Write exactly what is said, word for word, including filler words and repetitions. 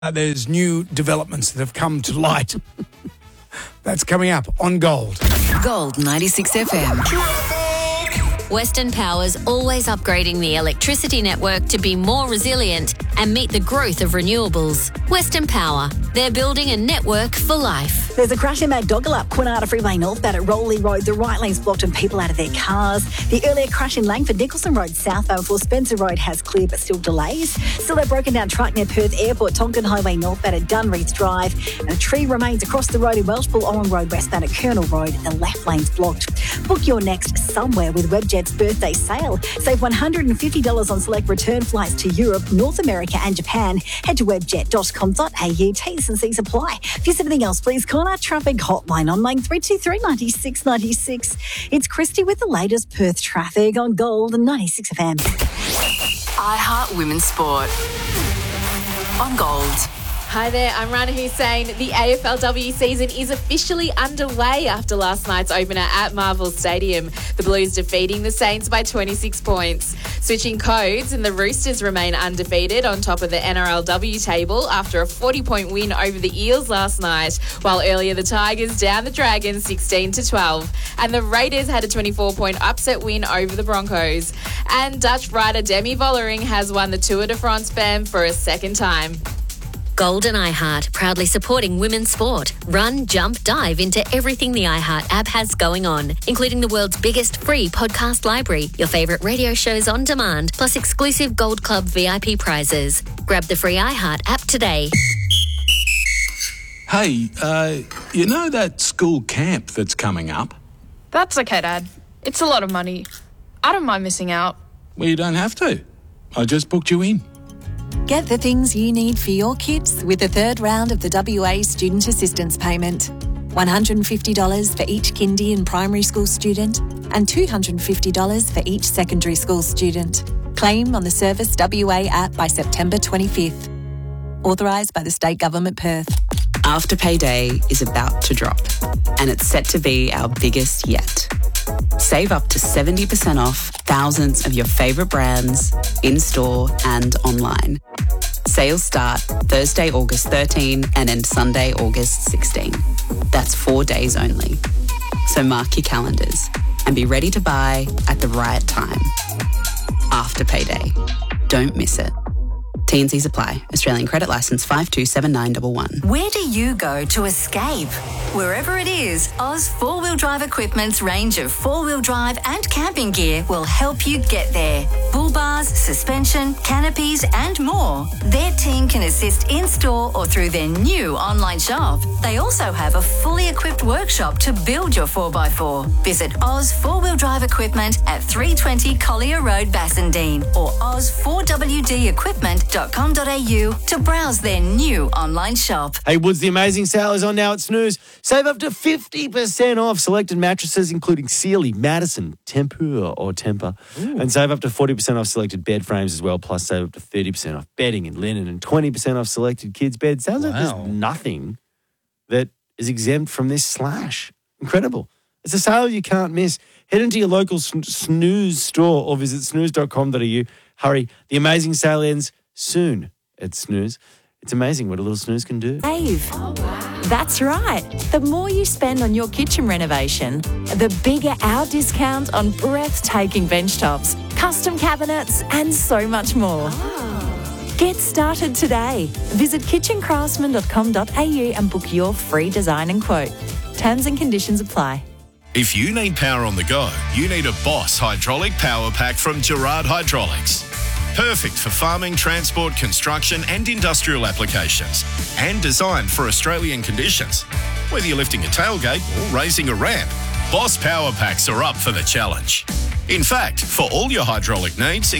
Uh, there's new developments that have come to light. That's coming up on Gold. Gold ninety-six F M. Western Power's always upgrading the electricity network to be more resilient and meet the growth of renewables. Western Power, they're building a network for life. There's a crash in Magdogallup, Quinata Freeway northbound at Rowley Road. The right lane's blocked and people out of their cars. The earlier crash in Langford, Nicholson Road southbound for Spencer Road has cleared but still delays. Still a broken down truck near Perth Airport, Tonkin Highway northbound at Dunreath Drive. And a tree remains across the road in Welshpool, Oran Road westbound at Colonel Road. The left lane's blocked. Book your next somewhere with Webjet's birthday sale. Save one hundred fifty dollars on select return flights to Europe, North America and Japan. Head to webjet dot com dot a u. T's and C's apply. If there's anything else, please call our traffic hotline on line three two three, nine six nine six. It's Christy with the latest Perth traffic on Gold ninety-six F M. iHeart Women's Sport on Gold. Hi there, I'm Rana Hussein. The A F L W season is officially underway after last night's opener at Marvel Stadium. The Blues defeating the Saints by twenty-six points. Switching codes, and the Roosters remain undefeated on top of the N R L W table after a forty-point win over the Eels last night, while earlier the Tigers down the Dragons sixteen to twelve. And the Raiders had a twenty-four point upset win over the Broncos. And Dutch rider Demi Vollering has won the Tour de France Femme for a second time. Gold and iHeart, proudly supporting women's sport. Run, jump, dive into everything the iHeart app has going on, including the world's biggest free podcast library, your favourite radio shows on demand, plus exclusive Gold Club V I P prizes. Grab the free iHeart app today. Hey, uh, you know that school camp that's coming up? That's okay, Dad. It's a lot of money. I don't mind missing out. Well, you don't have to. I just booked you in. Get the things you need for your kids with the third round of the W A Student Assistance Payment. one hundred fifty dollars for each kindy and primary school student and two hundred fifty dollars for each secondary school student. Claim on the Service W A app by September twenty-fifth. Authorised by the State Government Perth. Afterpay Day is about to drop, and it's set to be our biggest yet. Save up to seventy percent off thousands of your favourite brands in-store and online. Sales start Thursday, August thirteenth and end Sunday, August sixteenth. That's four days only. So mark your calendars and be ready to buy at the right time. Afterpay Day. Don't miss it. T and C's apply. Australian credit licence five two seven nine one one. Where do you go to escape? Wherever it is, Oz Four Wheel Drive Equipment's range of four-wheel drive and camping gear will help you get there. Bull bars, suspension, canopies and more. Their team can assist in-store or through their new online shop. They also have a fully equipped workshop to build your four by four. Visit Oz Four Wheel Drive Equipment at three twenty Collier Road, Bassendean or oz four w d equipment dot com dot a u to browse their new online shop. Hey Woods, the amazing sale is on now at Snooze. Save up to fifty percent off selected mattresses, including Sealy, Madison, Tempur or Temper. Ooh. And save up to forty percent off selected bed frames as well, plus save up to thirty percent off bedding and linen and twenty percent off selected kids' beds. Sounds wow. like there's nothing that is exempt from this slash. Incredible. It's a sale you can't miss. Head into your local Snooze store or visit snooze dot com dot a u. Hurry, the amazing sale ends soon at Snooze. It's amazing what a little snooze can do. Save. Oh, wow. That's right. The more you spend on your kitchen renovation, the bigger our discount on breathtaking bench tops, custom cabinets and so much more. Oh. Get started today. Visit kitchen craftsman dot com dot a u and book your free design and quote. Terms and conditions apply. If you need power on the go, you need a Boss Hydraulic Power Pack from Gerard Hydraulics. Perfect for farming, transport, construction and industrial applications. And designed for Australian conditions. Whether you're lifting a tailgate or raising a ramp, Boss Power Packs are up for the challenge. In fact, for all your hydraulic needs,